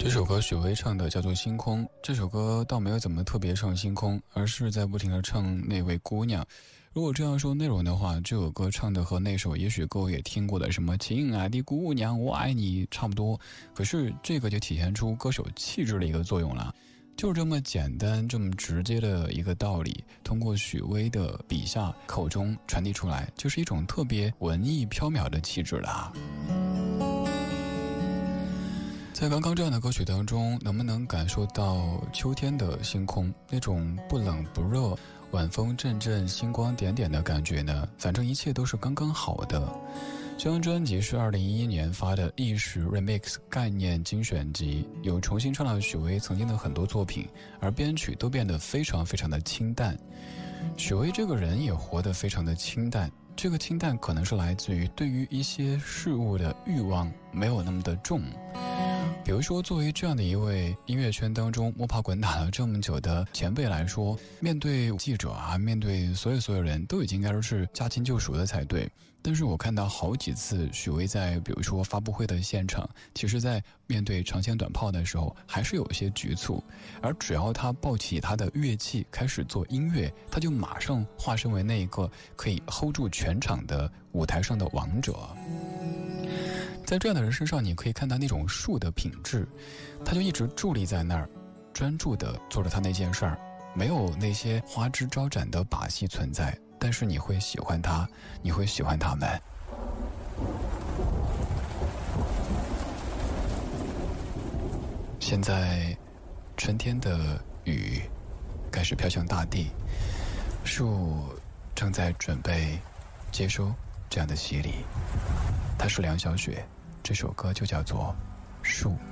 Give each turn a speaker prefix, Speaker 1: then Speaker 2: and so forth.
Speaker 1: 这首歌许巍唱的叫做《星空》，这首歌倒没有怎么特别唱星空，而是在不停地唱那位姑娘。如果这样说内容的话，这首歌唱的和那首也许各位也听过的什么亲爱的姑娘我爱你差不多，可是这个就体现出歌手气质的一个作用了。就是这么简单这么直接的一个道理，通过许巍的笔下口中传递出来，就是一种特别文艺飘渺的气质了。在刚刚这样的歌曲当中，能不能感受到秋天的星空那种不冷不热，晚风阵阵，星光点点的感觉呢？反正一切都是刚刚好的。这张专辑是2011年发的意识 Remix 概念精选集，有重新唱了许巍曾经的很多作品，而编曲都变得非常非常的清淡。许巍这个人也活得非常的清淡，这个清淡可能是来自于对于一些事物的欲望没有那么的重。比如说作为这样的一位音乐圈当中摸爬滚打了这么久的前辈来说，面对记者啊，面对所有人都已经应该是驾轻就熟的才对。但是我看到好几次许巍在比如说发布会的现场，其实在面对长枪短炮的时候还是有一些局促，而只要他抱起他的乐器开始做音乐，他就马上化身为那一个可以 hold 住全场的舞台上的王者。在这样的人身上，你可以看到那种树的品质，他就一直伫立在那儿，专注地做着他那件事儿，没有那些花枝招展的把戏存在，但是你会喜欢他，你会喜欢他们。现在春天的雨开始飘向大地，树正在准备接收这样的洗礼。他是梁晓雪，这首歌就叫做《树》。